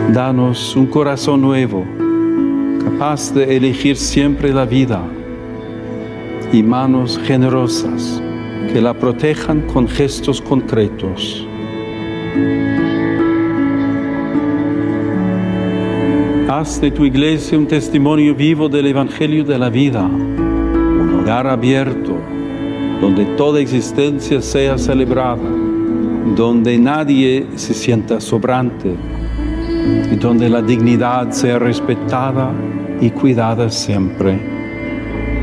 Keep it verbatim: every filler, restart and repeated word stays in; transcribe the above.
Danos un corazón nuevo, capaz de elegir siempre la vida, y manos generosas que la protejan con gestos concretos. Haz de tu iglesia un testimonio vivo del Evangelio de la vida, un hogar abierto, donde toda existencia sea celebrada, donde nadie se sienta sobrante y donde la dignidad sea respetada y cuidada siempre.